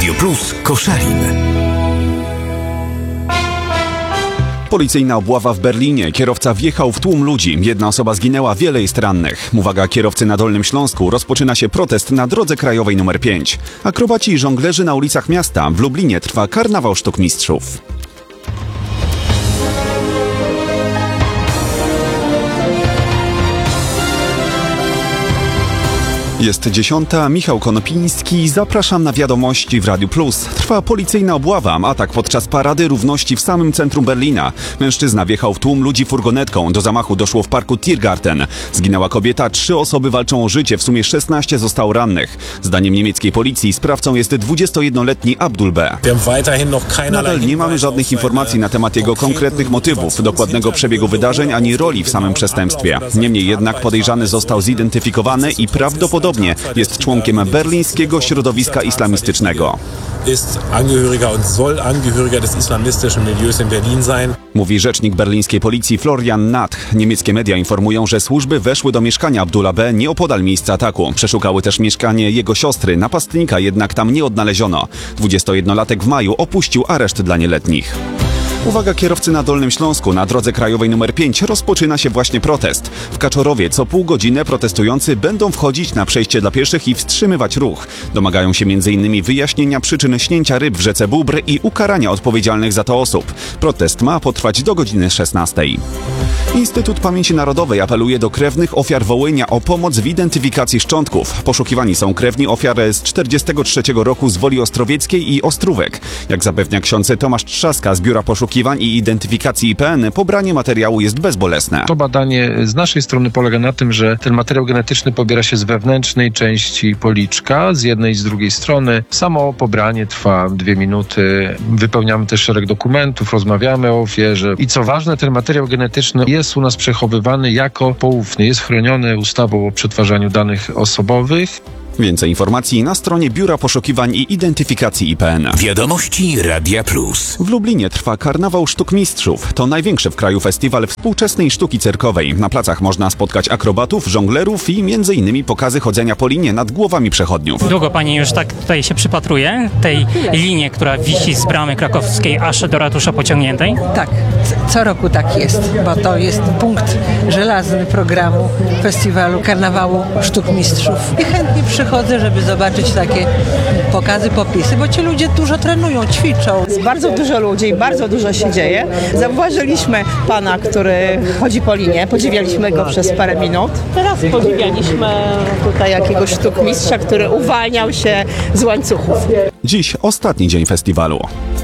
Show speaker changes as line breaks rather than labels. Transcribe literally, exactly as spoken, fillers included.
Radio Plus Koszalin.
Policyjna obława w Berlinie. Kierowca wjechał w tłum ludzi. Jedna osoba zginęła, wiele jest rannych. Uwaga kierowcy na Dolnym Śląsku. Rozpoczyna się protest na drodze krajowej numer pięć. Akrobaci i żonglerzy na ulicach miasta. W Lublinie trwa karnawał sztuk mistrzów. Jest dziesiąta, Michał Konopiński, zapraszam na wiadomości w Radiu Plus. Trwa policyjna obława, atak podczas Parady Równości w samym centrum Berlina. Mężczyzna wjechał w tłum ludzi furgonetką, do zamachu doszło w parku Tiergarten. Zginęła kobieta, trzy osoby walczą o życie, w sumie szesnaście zostało rannych. Zdaniem niemieckiej policji sprawcą jest dwudziestojednoletni Abdul B. Nadal nie mamy żadnych informacji na temat jego konkretnych motywów, dokładnego przebiegu wydarzeń ani roli w samym przestępstwie. Niemniej jednak podejrzany został zidentyfikowany i prawdopodobnie jest członkiem berlińskiego środowiska islamistycznego. Mówi rzecznik berlińskiej policji Florian Nath. Niemieckie media informują, że służby weszły do mieszkania Abdula B. nieopodal miejsca ataku. Przeszukały też mieszkanie jego siostry. Napastnika jednak tam nie odnaleziono. dwudziestojednolatek w maju opuścił areszt dla nieletnich. Uwaga kierowcy na Dolnym Śląsku, na drodze krajowej numer pięć rozpoczyna się właśnie protest. W Kaczorowie co pół godziny protestujący będą wchodzić na przejście dla pieszych i wstrzymywać ruch. Domagają się między innymi wyjaśnienia przyczyn śnięcia ryb w rzece Bóbr i ukarania odpowiedzialnych za to osób. Protest ma potrwać do godziny szesnastej. Instytut Pamięci Narodowej apeluje do krewnych ofiar Wołynia o pomoc w identyfikacji szczątków. Poszukiwani są krewni ofiar z czterdziestego trzeciego roku z Woli Ostrowieckiej i Ostrówek. Jak zapewnia ksiądz Tomasz Trzaska z Biura Poszukiwań i Identyfikacji I P N, pobranie materiału jest bezbolesne.
To badanie z naszej strony polega na tym, że ten materiał genetyczny pobiera się z wewnętrznej części policzka, z jednej i z drugiej strony. Samo pobranie trwa dwie minuty. Wypełniamy też szereg dokumentów, rozmawiamy o ofierze. I co ważne, ten materiał genetyczny jest u nas przechowywany jako poufny. Jest chroniony ustawą o przetwarzaniu danych osobowych.
Więcej informacji na stronie Biura Poszukiwań i Identyfikacji I P N.
Wiadomości Radia Plus.
W Lublinie trwa karnawał sztuk mistrzów. To największy w kraju festiwal współczesnej sztuki cyrkowej. Na placach można spotkać akrobatów, żonglerów i między innymi pokazy chodzenia po linie nad głowami przechodniów.
Długo pani już tak tutaj się przypatruje tej linie, która wisi z bramy krakowskiej aż do ratusza Pociągniętej?
Tak, co roku tak jest, bo to jest punkt żelazny programu festiwalu karnawału sztuk mistrzów. I chętnie przychodzę. Chodzę, żeby zobaczyć takie pokazy, popisy, bo ci ludzie dużo trenują, ćwiczą.
Jest bardzo dużo ludzi, bardzo dużo się dzieje. Zauważyliśmy pana, który chodzi po linie, podziwialiśmy go przez parę minut. Teraz podziwialiśmy tutaj jakiegoś sztukmistrza, który uwalniał się z łańcuchów.
Dziś ostatni dzień festiwalu.